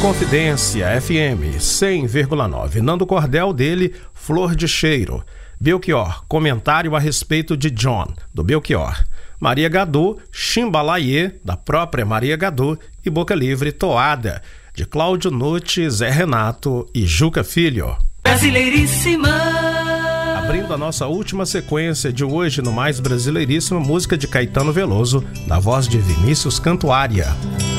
Confidência FM 100,9. Nando Cordel, dele, Flor de Cheiro. Belchior, comentário a respeito de John, do Belchior. Maria Gadot, Chimbalaie, da própria Maria Gadot. E Boca Livre, Toada, de Cláudio Nutti, Zé Renato e Juca Filho. Brasileiríssima. Abrindo a nossa última sequência de hoje no Mais Brasileiríssima, música de Caetano Veloso, na voz de Vinícius Cantuária.